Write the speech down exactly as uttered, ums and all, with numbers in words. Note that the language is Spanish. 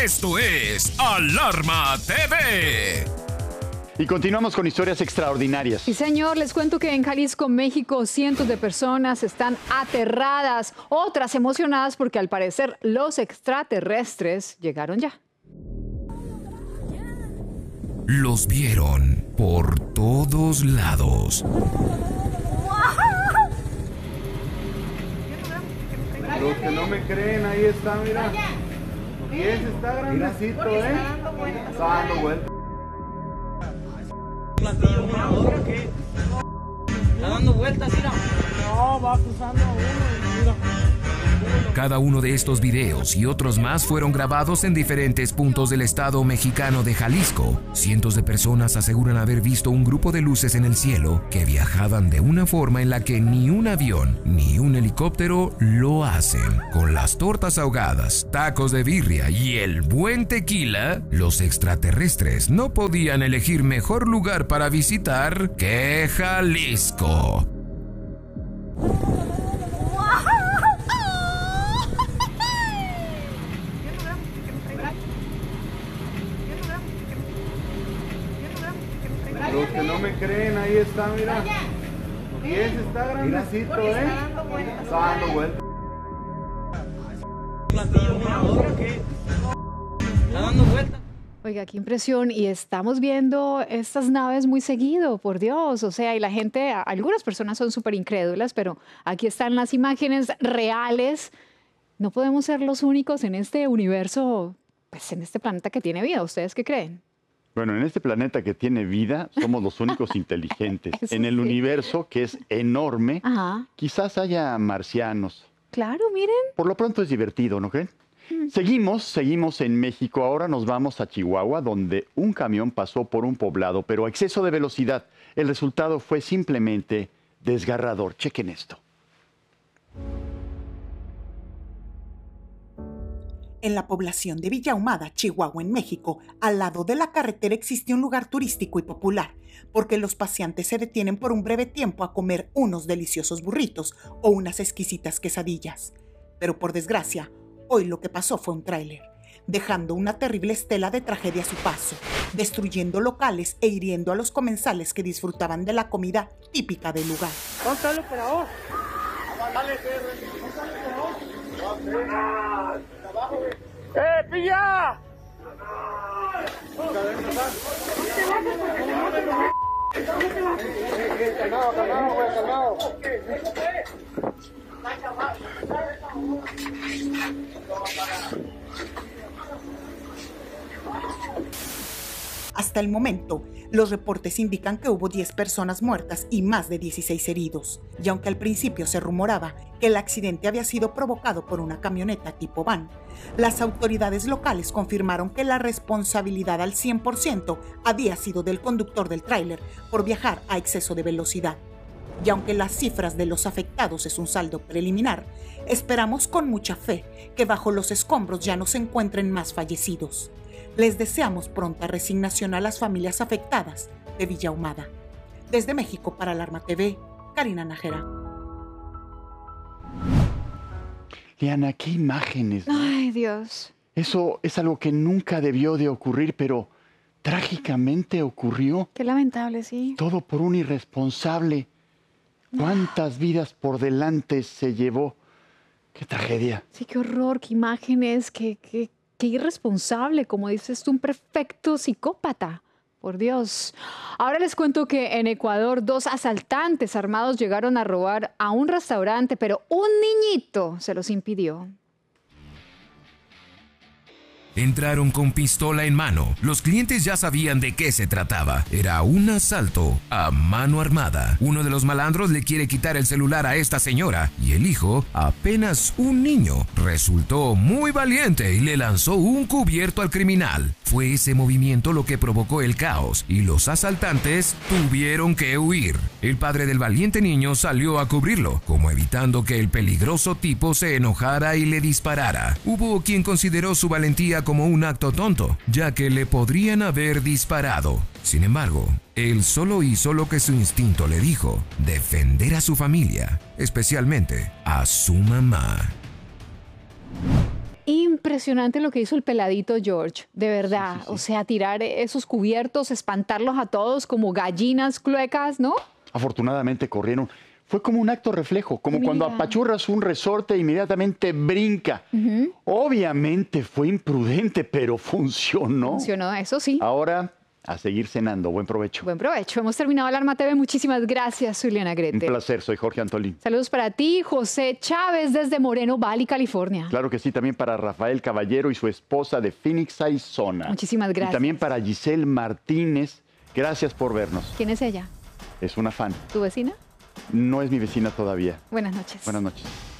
Esto es Alarma T V. Y continuamos con historias extraordinarias. Sí, señor, les cuento que en Jalisco, México, cientos de personas están aterradas, otras emocionadas porque al parecer los extraterrestres llegaron ya. Los vieron por todos lados. Los que no me creen, ahí está, mira. Y ese está grandecito, ¿eh? Está dando vueltas. Está dando vueltas, mira. No, va cruzando uno y mira. Cada uno de estos videos y otros más fueron grabados en diferentes puntos del estado mexicano de Jalisco. Cientos de personas aseguran haber visto un grupo de luces en el cielo que viajaban de una forma en la que ni un avión ni un helicóptero lo hacen. Con las tortas ahogadas, tacos de birria y el buen tequila, los extraterrestres no podían elegir mejor lugar para visitar que Jalisco. Los que no me creen, ahí está, mira. Y ese está grandecito, ¿eh? Está dando vueltas. Está dando vueltas. Oiga, qué impresión. Y estamos viendo estas naves muy seguido, por Dios. O sea, y la gente, algunas personas son súper incrédulas, pero aquí están las imágenes reales. No podemos ser los únicos en este universo, pues en este planeta que tiene vida. ¿Ustedes qué creen? Bueno, en este planeta que tiene vida, somos los únicos inteligentes. Eso En el sí. universo, que es enorme, Ajá. quizás haya marcianos. Claro, miren. Por lo pronto es divertido, ¿no creen? Seguimos, seguimos en México. Ahora nos vamos a Chihuahua, donde un camión pasó por un poblado, pero a exceso de velocidad. El resultado fue simplemente desgarrador. Chequen esto. En la población de Villa Ahumada, Chihuahua, en México, al lado de la carretera existe un lugar turístico y popular, porque los paseantes se detienen por un breve tiempo a comer unos deliciosos burritos o unas exquisitas quesadillas. Pero por desgracia, hoy lo que pasó fue un tráiler, dejando una terrible estela de tragedia a su paso, destruyendo locales e hiriendo a los comensales que disfrutaban de la comida típica del lugar. ¿Dónde está el operador? ¡Eh, pilla! Calmado, calmado, güey, calmado. Hasta el momento, los reportes indican que hubo diez personas muertas y más de dieciséis heridos. Y aunque al principio se rumoraba que el accidente había sido provocado por una camioneta tipo van, las autoridades locales confirmaron que la responsabilidad al cien por ciento había sido del conductor del tráiler por viajar a exceso de velocidad. Y aunque las cifras de los afectados es un saldo preliminar, esperamos con mucha fe que bajo los escombros ya no se encuentren más fallecidos. Les deseamos pronta resignación a las familias afectadas de Villa Ahumada. Desde México para Alarma T V, Karina Nájera. Liana, qué imágenes, ¿no? Ay, Dios. Eso es algo que nunca debió de ocurrir, pero trágicamente ocurrió. Qué lamentable, sí. Todo por un irresponsable. ¿Cuántas vidas por delante se llevó? ¡Qué tragedia! Sí, qué horror, qué imágenes, qué, qué, qué irresponsable, como dices tú, un perfecto psicópata. Por Dios. Ahora les cuento que en Ecuador dos asaltantes armados llegaron a robar a un restaurante, pero un niñito se los impidió. Entraron con pistola en mano. Los clientes ya sabían de qué se trataba. Era un asalto a mano armada. Uno de los malandros le quiere quitar el celular a esta señora y el hijo, apenas un niño, resultó muy valiente y le lanzó un cubierto al criminal. Fue ese movimiento lo que provocó el caos y los asaltantes tuvieron que huir. El padre del valiente niño salió a cubrirlo, como evitando que el peligroso tipo se enojara y le disparara. Hubo quien consideró su valentía como un acto tonto, ya que le podrían haber disparado. Sin embargo, él solo hizo lo que su instinto le dijo: defender a su familia, especialmente a su mamá. Impresionante. impresionante lo que hizo el peladito George, de verdad. Sí, sí, sí. O sea, tirar esos cubiertos, espantarlos a todos como gallinas cluecas, ¿no? Afortunadamente corrieron. Fue como un acto reflejo, como Mira. cuando apachurras un resorte e inmediatamente brinca. Ujú. Obviamente fue imprudente, pero funcionó. Funcionó, eso sí. Ahora, a seguir cenando. Buen provecho. Buen provecho. Hemos terminado Alarma T V. Muchísimas gracias, Zuliana Un Grete. placer, soy Jorge Antolín. Saludos para ti, José Chávez, desde Moreno Valley, California. Claro que sí, también para Rafael Caballero y su esposa de Phoenix, Arizona. Muchísimas gracias. Y también para Giselle Martínez. Gracias por vernos. ¿Quién es ella? Es una fan. ¿Tu vecina? No es mi vecina todavía. Buenas noches. Buenas noches.